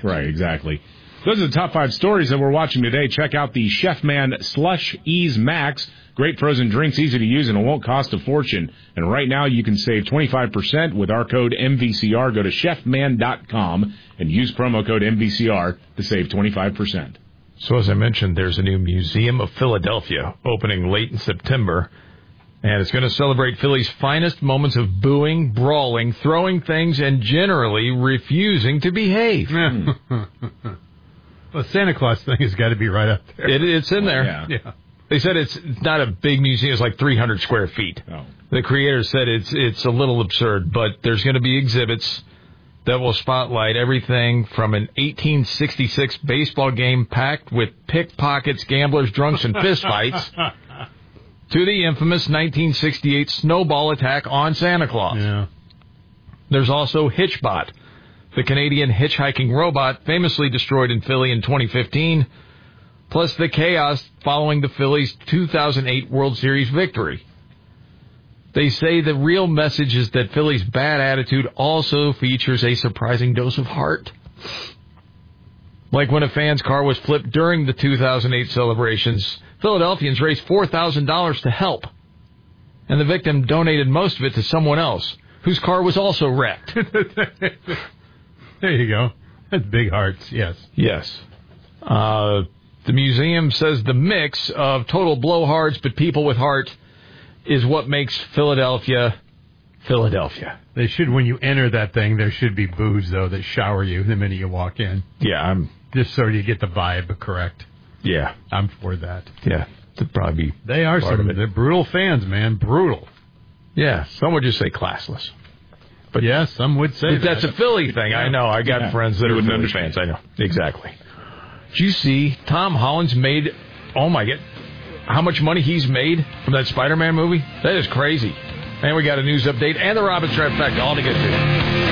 Right, exactly. Those are the top 5 stories that we're watching today. Check out the Chefman Slush Ease Max. Great frozen drinks, easy to use, and it won't cost a fortune. And right now you can save 25% with our code MVCR. Go to chefman.com and use promo code MVCR to save 25%. So as I mentioned, there's a new Museum of Philadelphia opening late in September. And it's going to celebrate Philly's finest moments of booing, brawling, throwing things, and generally refusing to behave. Well, the Santa Claus thing has got to be right up there. It's in there. Yeah. They said it's not a big museum. It's like 300 square feet. Oh. The creator said it's a little absurd, but there's going to be exhibits that will spotlight everything from an 1866 baseball game packed with pickpockets, gamblers, drunks, and fistfights to the infamous 1968 snowball attack on Santa Claus. Yeah. There's also Hitchbot, the Canadian hitchhiking robot famously destroyed in Philly in 2015, plus the chaos following the Phillies' 2008 World Series victory. They say the real message is that Philly's bad attitude also features a surprising dose of heart. Like when a fan's car was flipped during the 2008 celebrations, Philadelphians raised $4,000 to help, and the victim donated most of it to someone else, whose car was also wrecked. There you go. That's big hearts, yes. Yes. The museum says the mix of total blowhards but people with heart is what makes Philadelphia, Philadelphia. They should, when you enter that thing, there should be booze, though, that shower you the minute you walk in. Yeah, just so you get the vibe correct. Yeah. I'm for that. Yeah, that'd probably be They are they're brutal fans, man. Brutal. Yeah, some would just say classless. But yeah, some would say that's a Philly thing. Yeah. I know. I got friends that are Philly fans. I know. Exactly. Did you see Tom Holland's made, oh my God, how much money he's made from that Spider-Man movie? That is crazy. And we got a news update and the Robin Trifecta all to get to.